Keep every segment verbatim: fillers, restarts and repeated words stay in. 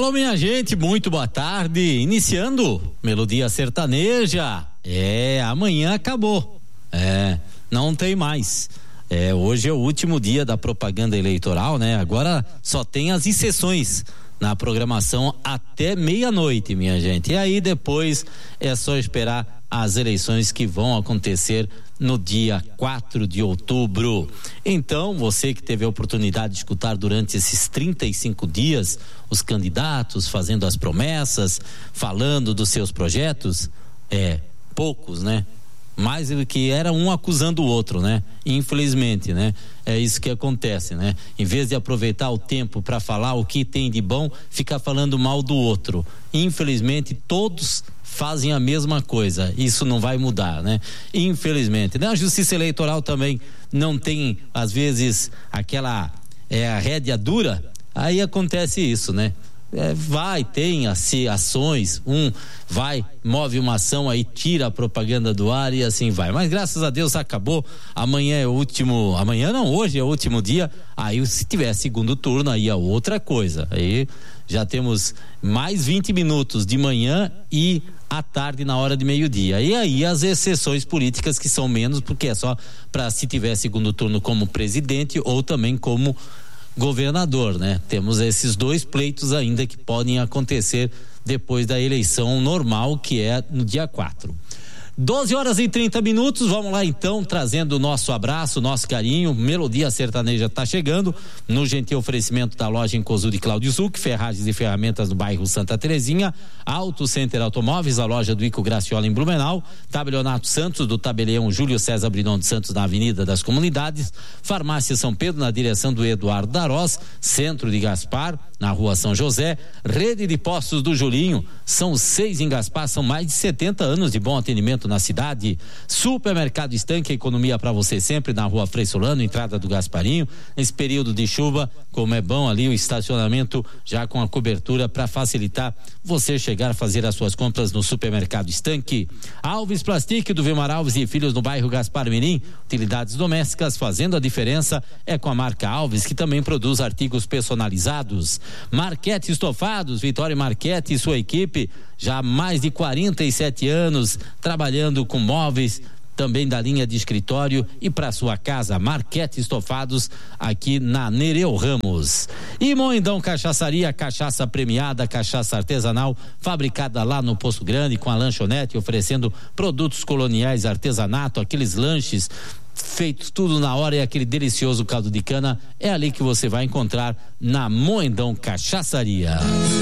Alô, minha gente, muito boa tarde. Iniciando Melodia Sertaneja. É, amanhã acabou. É, não tem mais. É, hoje é o último dia da propaganda eleitoral, né? Agora só tem as exceções na programação até meia-noite, minha gente. E aí depois é só esperar as eleições que vão acontecer no dia quatro de outubro. Então, você que teve a oportunidade de escutar durante esses trinta e cinco dias os candidatos fazendo as promessas, falando dos seus projetos, é, poucos, né? Mais do que era um acusando o outro, né? Infelizmente, né? É isso que acontece, né? Em vez de aproveitar o tempo para falar o que tem de bom, ficar falando mal do outro. Infelizmente, todos fazem a mesma coisa. Isso não vai mudar, né? Infelizmente. Na Justiça Eleitoral também não tem, às vezes, aquela é, a rédea dura, aí acontece isso, né? É, vai, tem assim, ações, um vai, move uma ação, aí tira a propaganda do ar e assim vai, mas graças a Deus acabou. Amanhã é o último, amanhã não, hoje é o último dia. Aí se tiver segundo turno, aí é outra coisa, aí já temos mais vinte minutos de manhã e à tarde na hora de meio-dia, e aí as exceções políticas que são menos, porque é só para se tiver segundo turno como presidente ou também como governador, né? Temos esses dois pleitos ainda que podem acontecer depois da eleição normal, que é no dia quatro. doze horas e trinta minutos, vamos lá então, trazendo o nosso abraço, nosso carinho. Melodia Sertaneja está chegando no gentil oferecimento da loja Encosu de Cláudio Zuc, ferragens e ferramentas no bairro Santa Terezinha, Auto Center Automóveis, a loja do Ico Graciola em Blumenau, Tabelionato Santos do Tabelião Júlio César Brinon de Santos na Avenida das Comunidades, Farmácia São Pedro na direção do Eduardo Darós, Centro de Gaspar na Rua São José, Rede de Postos do Julinho, são seis em Gaspar, são mais de setenta anos de bom atendimento na cidade. Supermercado Estanque, economia para você sempre na Rua Frei Solano, entrada do Gasparinho. Nesse período de chuva, como é bom ali o estacionamento já com a cobertura para facilitar você chegar a fazer as suas compras no Supermercado Estanque. Alves Plastic do Vilmar Alves e Filhos no bairro Gaspar Mirim, utilidades domésticas fazendo a diferença é com a marca Alves, que também produz artigos personalizados. Marquete Estofados, Vitória Marquete e sua equipe, já há mais de quarenta e sete anos trabalhando com móveis, também da linha de escritório e para sua casa. Marquete Estofados aqui na Nereu Ramos. E Moindão Cachaçaria, cachaça premiada, cachaça artesanal, fabricada lá no Poço Grande com a lanchonete, oferecendo produtos coloniais, artesanato, aqueles lanches feitos tudo na hora, e aquele delicioso caldo de cana é ali que você vai encontrar na Moendão Cachaçaria.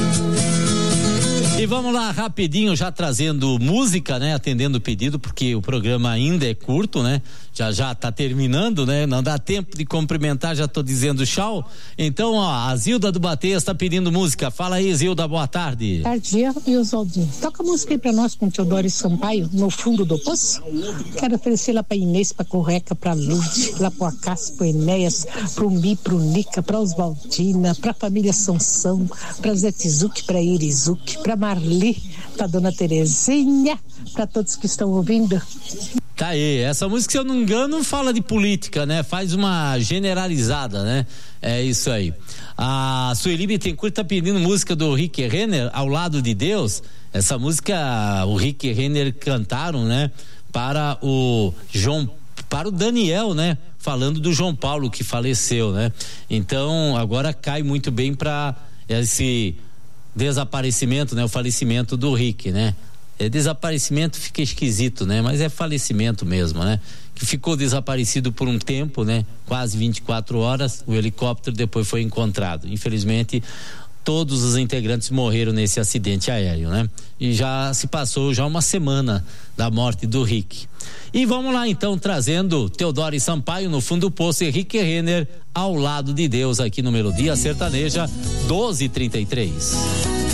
E vamos lá rapidinho, já trazendo música, né? Atendendo o pedido, porque o programa ainda é curto, né? Já já tá terminando, né? Não dá tempo de cumprimentar, já tô dizendo tchau. Então, ó, a Zilda do Bateias está pedindo música. Fala aí, Zilda, boa tarde. Boa tarde, e Oswaldinho. Toca música aí pra nós com o Teodoro Sampaio, No Fundo do Poço. Quero oferecer lá pra Inês, pra Correca, pra Lúcia, lá pro Acácio, pro Enéas, pro Mi, pro Nica, pra Oswaldina, pra família Sansão, pra Zé Tizuc, pra Irizuc, pra Marli, pra Dona Terezinha, pra todos que estão ouvindo. Tá aí, essa música, se eu não me engano, fala de política, né? Faz uma generalizada, né? É isso aí. A Sueli Bittencourt tá pedindo música do Rick Renner, Ao Lado de Deus. Essa música o Rick e Renner cantaram, né? Para o João, para o Daniel, né? Falando do João Paulo que faleceu, né? Então agora cai muito bem para esse desaparecimento, né? O falecimento do Rick, né? É, desaparecimento fica esquisito, né? Mas é falecimento mesmo, né? Que ficou desaparecido por um tempo, né? Quase vinte e quatro horas, o helicóptero depois foi encontrado. Infelizmente, todos os integrantes morreram nesse acidente aéreo, né? E já se passou já uma semana da morte do Rick. E vamos lá então, trazendo Teodoro Sampaio, No Fundo do Poço, e Rick Renner, Ao Lado de Deus, aqui no Melodia Sertaneja doze e trinta e três.